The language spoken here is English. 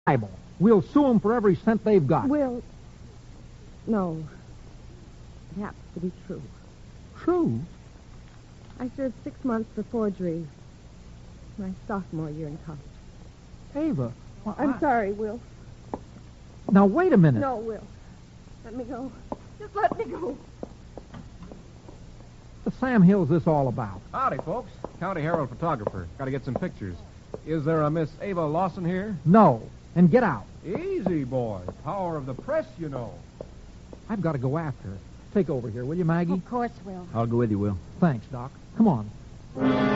libel. We'll sue them for every cent they've got. Will. No. It happens to be true. True? I served 6 months for forgery my sophomore year in college. Ava. Well, I'm sorry, Will. Now, wait a minute. No, Will. Let me go. Just let me go. What the Sam Hill's this all about? Howdy, folks. County Herald photographer. Got to get some pictures. Is there a Miss Ava Lawson here? No. And get out. Easy, boy. Power of the press, you know. I've got to go after her. Take over here, will you, Maggie? Of course, Will. I'll go with you, Will. Thanks, Doc. Come on.